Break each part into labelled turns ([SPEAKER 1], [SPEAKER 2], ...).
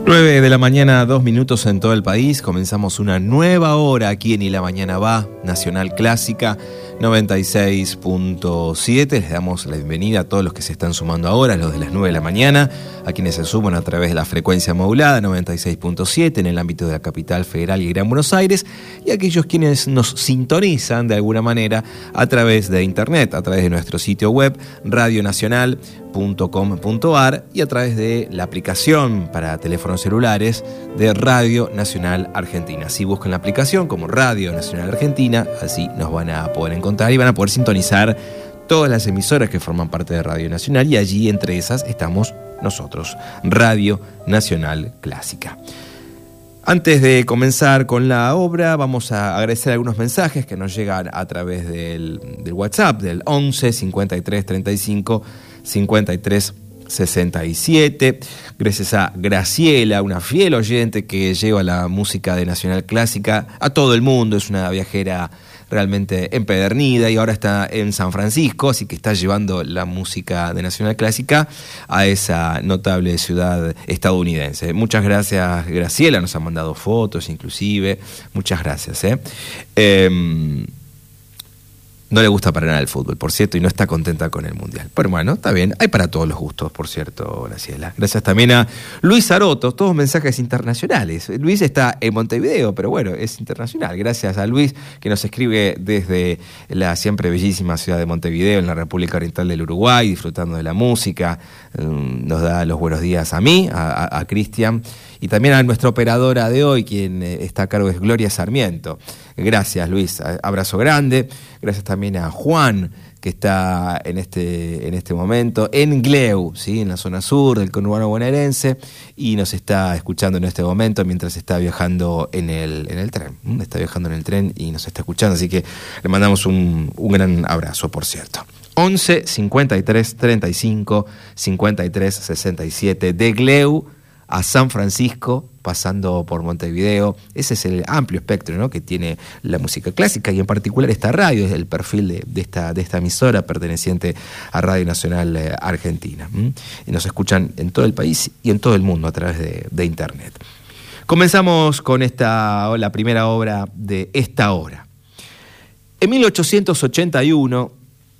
[SPEAKER 1] 9 de la mañana, 2 minutos en todo el país. Comenzamos una nueva hora aquí en Y la Mañana Va, Nacional Clásica 96.7. Les damos la bienvenida a todos los que se están sumando ahora, los de las 9 de la mañana, a quienes se suman a través de la frecuencia modulada 96.7 en el ámbito de la capital federal y Gran Buenos Aires, y a aquellos quienes nos sintonizan de alguna manera a través de internet, a través de nuestro sitio web radionacional.com.ar y a través de la aplicación para teléfonos celulares de Radio Nacional Argentina. Si buscan la aplicación como Radio Nacional Argentina, así nos van a poder encontrar y van a poder sintonizar todas las emisoras que forman parte de Radio Nacional, y allí entre esas estamos nosotros, Radio Nacional Clásica. Antes de comenzar con la obra, vamos a agradecer algunos mensajes que nos llegan a través del WhatsApp, del 11 53 35 53 67. Gracias a Graciela, una fiel oyente que lleva la música de Nacional Clásica a todo el mundo. Es una viajera realmente empedernida y ahora está en San Francisco, así que está llevando la música de Nacional Clásica a esa notable ciudad estadounidense. Muchas gracias, Graciela, nos ha mandado fotos inclusive. Muchas gracias. No le gusta para nada el fútbol, por cierto, y no está contenta con el Mundial. Pero bueno, está bien, hay para todos los gustos, por cierto, Graciela. Gracias también a Luis Aroto, todos mensajes internacionales. Luis está en Montevideo, pero bueno, es internacional. Gracias a Luis, que nos escribe desde la siempre bellísima ciudad de Montevideo, en la República Oriental del Uruguay, disfrutando de la música. Nos da los buenos días a mí, a Cristian, y también a nuestra operadora de hoy, quien está a cargo, es Gloria Sarmiento. Gracias, Luis. Abrazo grande. Gracias también a Juan, que está en este momento en Gleu, ¿sí? En la zona sur del conurbano bonaerense, y nos está escuchando en este momento mientras está viajando en el tren. Está viajando en el tren y nos está escuchando, así que le mandamos un gran abrazo, por cierto. 11 53 35 53 67 de Gleu a San Francisco, pasando por Montevideo. Ese es el amplio espectro, ¿no?, que tiene la música clásica, y en particular esta radio, es el perfil de esta emisora perteneciente a Radio Nacional Argentina. Y nos escuchan en todo el país y en todo el mundo a través de internet. Comenzamos con la primera obra de esta hora. En 1881,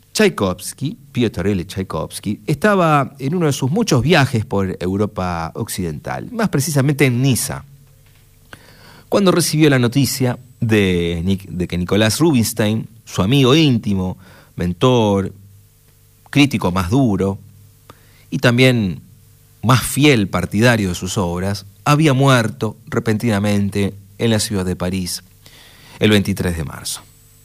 [SPEAKER 1] Piotr Ilich Tchaikovsky, estaba en uno de sus muchos viajes por Europa Occidental, más precisamente en Niza, cuando recibió la noticia de que Nicolás Rubinstein, su amigo íntimo, mentor, crítico más duro y también más fiel partidario de sus obras, había muerto repentinamente en la ciudad de París el 23 de marzo.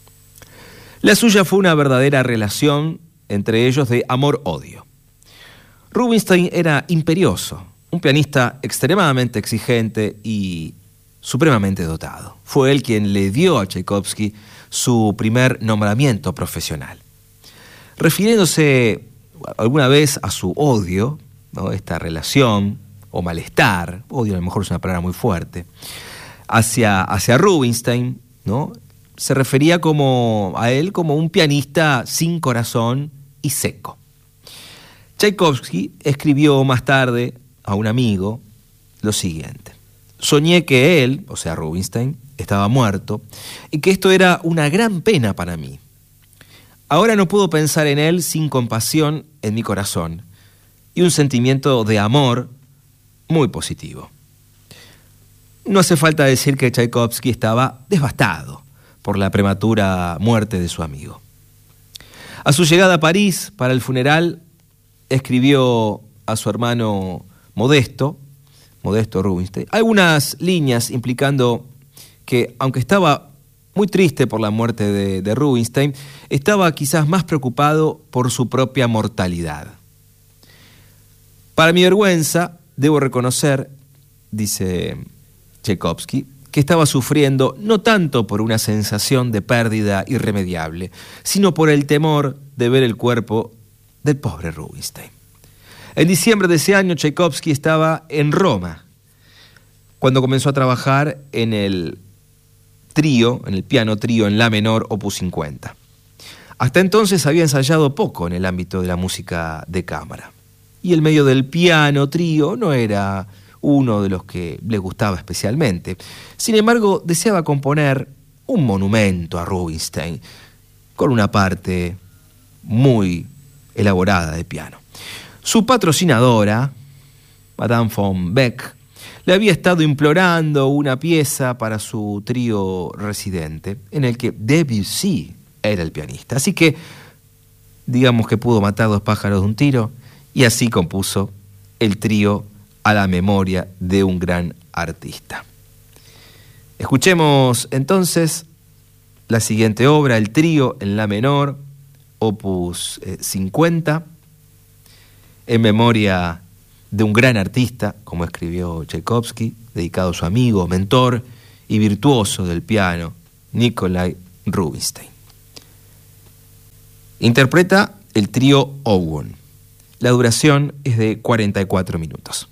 [SPEAKER 1] La suya fue una verdadera relación entre ellos de amor-odio. Rubinstein era imperioso, un pianista extremadamente exigente y supremamente dotado. Fue él quien le dio a Tchaikovsky su primer nombramiento profesional. Refiriéndose alguna vez a su odio, ¿no?, esta relación, o malestar, odio a lo mejor es una palabra muy fuerte, hacia Rubinstein, ¿no?, se refería a él como un pianista sin corazón y seco. Tchaikovsky escribió más tarde a un amigo lo siguiente: soñé que él, o sea Rubinstein, estaba muerto y que esto era una gran pena para mí. Ahora no puedo pensar en él sin compasión en mi corazón y un sentimiento de amor muy positivo. No hace falta decir que Tchaikovsky estaba devastado por la prematura muerte de su amigo. A su llegada a París para el funeral, escribió a su hermano Modesto Rubinstein, algunas líneas implicando que, aunque estaba muy triste por la muerte de Rubinstein, estaba quizás más preocupado por su propia mortalidad. Para mi vergüenza, debo reconocer, dice Tchaikovsky, que estaba sufriendo no tanto por una sensación de pérdida irremediable, sino por el temor de ver el cuerpo del pobre Rubinstein. En diciembre de ese año, Tchaikovsky estaba en Roma, cuando comenzó a trabajar en el piano trío en la menor, opus 50. Hasta entonces había ensayado poco en el ámbito de la música de cámara. Y el medio del piano trío no era uno de los que le gustaba especialmente. Sin embargo, deseaba componer un monumento a Rubinstein, con una parte muy elaborada de piano. Su patrocinadora, Madame von Beck, le había estado implorando una pieza para su trío residente, en el que Debussy era el pianista. Así que, digamos que pudo matar dos pájaros de un tiro, y así compuso el trío a la memoria de un gran artista. Escuchemos entonces la siguiente obra, el trío en la menor, opus 50, en memoria de un gran artista, como escribió Tchaikovsky, dedicado a su amigo, mentor y virtuoso del piano, Nikolai Rubinstein. Interpreta el trío Owen. La duración es de 44 minutos.